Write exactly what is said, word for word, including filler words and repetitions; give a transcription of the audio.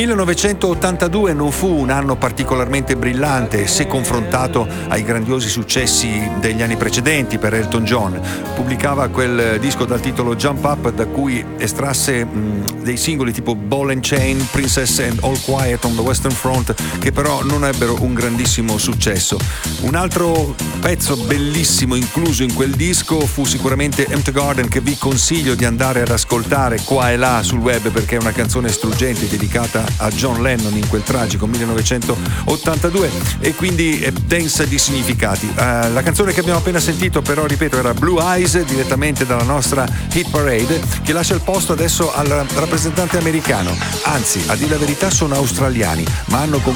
millenovecentottantadue non fu un anno particolarmente brillante se confrontato ai grandiosi successi degli anni precedenti per Elton John. Pubblicava quel disco dal titolo Jump Up, da cui estrasse mh, dei singoli tipo Ball and Chain, Princess and All Quiet on the Western Front, che però non ebbero un grandissimo successo. Un altro pezzo bellissimo incluso in quel disco fu sicuramente Empty Garden, che vi consiglio di andare ad ascoltare qua e là sul web, perché è una canzone struggente dedicata a John Lennon in quel tragico millenovecentottantadue e quindi è densa di significati. Uh, la canzone che abbiamo appena sentito però, ripeto, era Blue Eyes, direttamente dalla nostra Hit Parade, che lascia il posto adesso al rappresentante americano. Anzi, a dire la verità sono australiani, ma hanno